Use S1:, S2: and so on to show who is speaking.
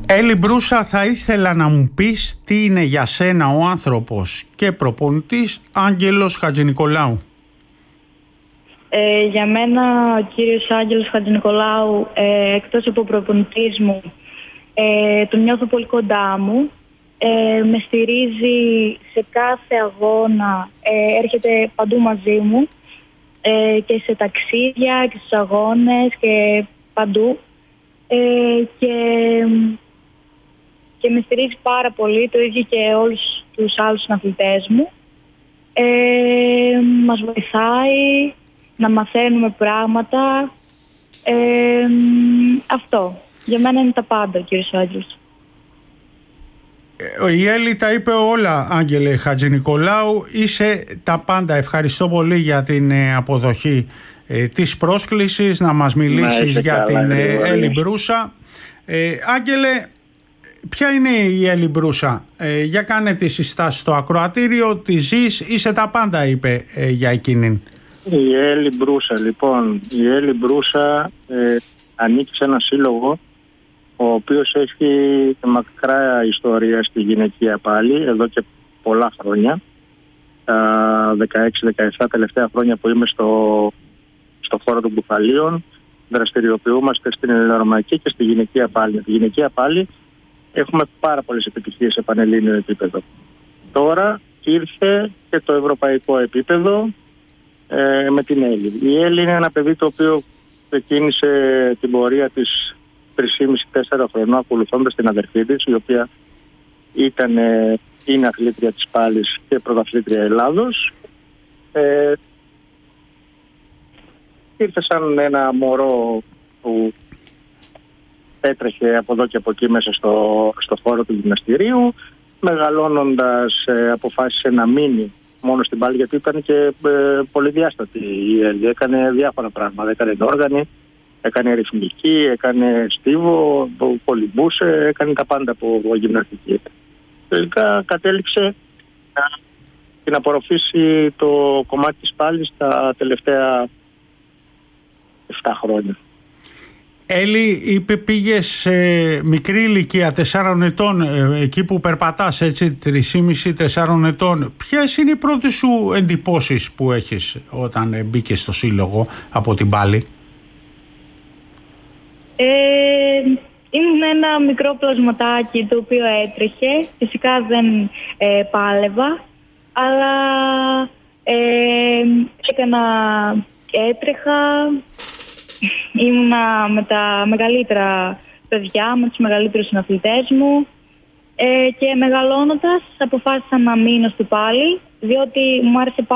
S1: Έλλη Μπρούσα, θα ήθελα να μου πεις τι είναι για σένα ο άνθρωπος και προπονητής Άγγελος Χατζηνικολάου.
S2: Για μένα ο κύριος Άγγελος Χατζηνικολάου, εκτός από προπονητής μου, τον νιώθω πολύ κοντά μου. Με στηρίζει σε κάθε αγώνα, έρχεται παντού μαζί μου, και σε ταξίδια και στους αγώνες και παντού, και με στηρίζει πάρα πολύ, το ίδιο και όλους τους άλλους συναθλητές μου. Μας βοηθάει να μαθαίνουμε πράγματα. Αυτό. Για μένα είναι τα πάντα, κύριος Άγγελος.
S1: Η Έλλη τα είπε όλα, Άγγελε Χατζηνικολάου. Είσαι τα πάντα. Ευχαριστώ πολύ για την αποδοχή της πρόσκλησης να μας μιλήσεις για την Έλλη Μπρούσα. Άγγελε, ποια είναι η Έλλη Μπρούσα? Για κάνε τη συστάση στο ακροατήριο, τη ζεις, είσαι τα πάντα, είπε για εκείνην.
S3: Η Έλλη Μπρούσα, λοιπόν, η Έλλη Μπρούσα ανήκει σε ένα σύλλογο ο οποίος έχει μακρά ιστορία στη γυναικεία πάλι, εδώ και πολλά χρόνια. Τα 16-17 τελευταία χρόνια που είμαι στο χώρο των Κουφαλίων, δραστηριοποιούμαστε στην ελληνορωμαϊκή και στη γυναικεία πάλι. Στη γυναικεία πάλι έχουμε πάρα πολλές επιτυχίες σε πανελλήνιο επίπεδο. Τώρα ήρθε και το ευρωπαϊκό επίπεδο με την Έλλη. Η Έλλη είναι ένα παιδί το οποίο ξεκίνησε την πορεία της 3,5-4 χρονών, ακολουθώντας την αδερφή της, η οποία είναι αθλήτρια της πάλης και πρωταθλήτρια Ελλάδος. Ήρθε σαν ένα μωρό που έτρεχε από εδώ και από εκεί μέσα στο χώρο του γυμναστηρίου. Μεγαλώνοντας αποφάσισε να μείνει μόνο στην πάλη, γιατί ήταν και πολυδιάστατη η Έλλη. Έκανε διάφορα πράγματα. Έκανε όργανη, έκανε ρυθμική, έκανε στίβο, πολυμπούσε, έκανε τα πάντα από γυμναστική. Τελικά κατέληξε να απορροφήσει το κομμάτι της πάλης τα τελευταία 7 χρόνια.
S1: Έλλη, πήγες σε μικρή ηλικία 4 ετών, εκεί που περπατάς, έτσι, 3,5-4 ετών. Ποιες είναι οι πρώτες σου εντυπώσεις που έχεις όταν μπήκες στο σύλλογο από την πάλη?
S2: Ήμουν ένα μικρό πλασματάκι το οποίο έτρεχε. Φυσικά δεν πάλευα, αλλά έτρεχα. Ήμουνα με τα μεγαλύτερα παιδιά, με τους μεγαλύτερους συναθλητές μου, και μεγαλώνοντας αποφάσισα να μείνω στη πάλη, διότι μου άρεσε